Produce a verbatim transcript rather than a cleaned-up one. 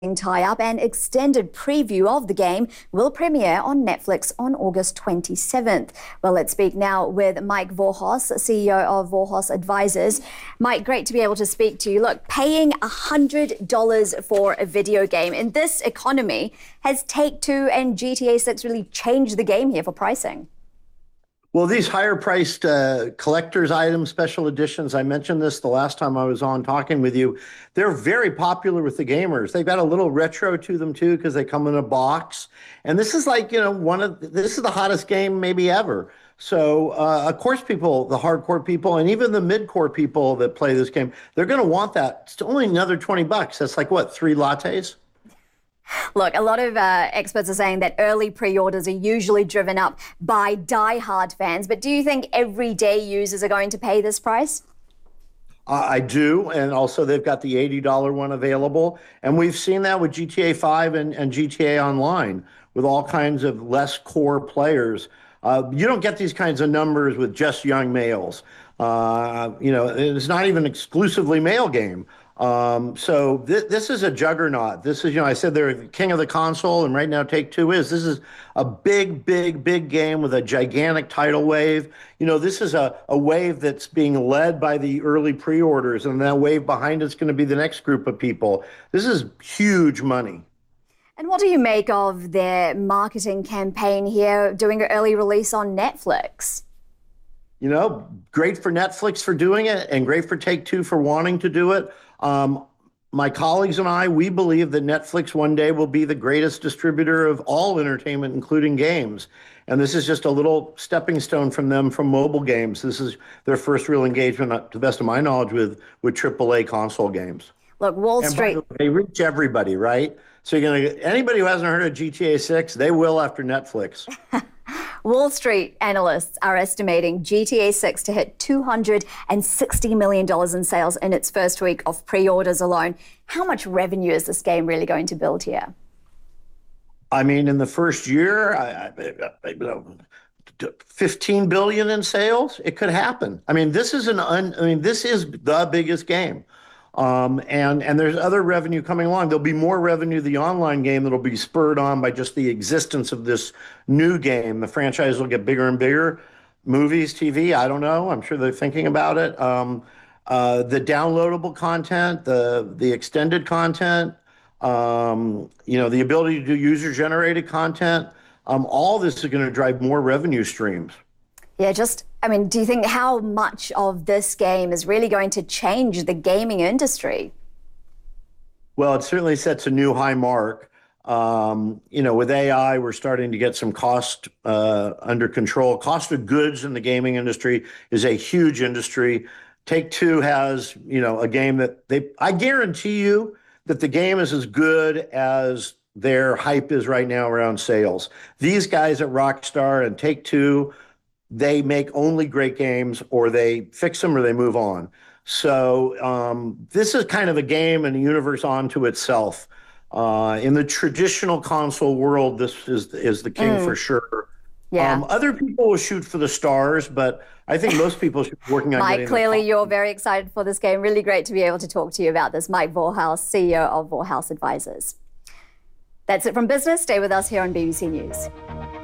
tie-up and extended preview of the game will premiere on Netflix on August twenty-seventh. Well, let's speak now with Mike Vorhaus, C E O of Vorhaus Advisors. Mike, great to be able to speak to you. Look, paying one hundred dollars for a video game in this economy, has Take-Two and G T A six really changed the game here for pricing? Well, these higher-priced uh, collector's items, special editions, I mentioned this the last time I was on talking with you, they're very popular with the gamers. They've got a little retro to them, too, because they come in a box. And this is like, you know, one of, this is the hottest game maybe ever. So, uh, of course, people, the hardcore people, and even the mid-core people that play this game, they're going to want that. It's only another twenty bucks. That's like, what, three lattes? Look, a lot of uh, experts are saying that early pre-orders are usually driven up by die-hard fans, but do you think everyday users are going to pay this price? Uh, I do, and also they've got the eighty dollar one available, and we've seen that with G T A five and, and G T A Online, with all kinds of less core players. Uh, you don't get these kinds of numbers with just young males. Uh, you know, it's not even exclusively male game. Um, so th this is a juggernaut. This is, you know, I said they're the king of the console, and right now Take-Two is. This is a big, big, big game with a gigantic tidal wave. You know, this is a, a wave that's being led by the early pre-orders, and that wave behind it's going to be the next group of people. This is huge money. And what do you make of their marketing campaign here, doing an early release on Netflix? You know, great for Netflix for doing it, and great for Take-Two for wanting to do it. Um, my colleagues and I, we believe that Netflix one day will be the greatest distributor of all entertainment, including games. And this is just a little stepping stone from them from mobile games. This is their first real engagement, to the best of my knowledge, with, with triple A console games. Look, Wall And Street... by the way, they reach everybody, right? So you're going to, anybody who hasn't heard of G T A six, they will after Netflix. Wall Street analysts are estimating G T A six to hit two hundred sixty million dollars in sales in its first week of pre-orders alone. How much revenue is this game really going to build here? I mean, in the first year, I, I, I, fifteen billion dollars in sales, it could happen. I mean, this is an un, I mean, this is the biggest game. Um, and, and there's other revenue coming along. There'll be more revenue, the online game, that'll be spurred on by just the existence of this new game. The franchise will get bigger and bigger. Movies, T V, I don't know. I'm sure they're thinking about it. Um, uh, the downloadable content, the, the extended content, um, you know, the ability to do user-generated content, um, all this is going to drive more revenue streams. Yeah, just, I mean, do you think how much of this game is really going to change the gaming industry? Well, it certainly sets a new high mark. Um, you know, with A I, we're starting to get some cost uh, under control. Cost of goods in the gaming industry is a huge industry. Take-Two has, you know, a game that they, I guarantee you that the game is as good as their hype is right now around sales. These guys at Rockstar and Take-Two, they make only great games, or they fix them or they move on. So um, this is kind of a game and a universe onto itself. Uh, in the traditional console world, this is, is the king mm. for sure. Yeah. Um, other people will shoot for the stars, but I think most people should be working on Mike, getting clearly you're very excited for this game. Really great to be able to talk to you about this. Mike Vorhaus, C E O of Vorhaus Advisors. That's it from business. Stay with us here on B B C News.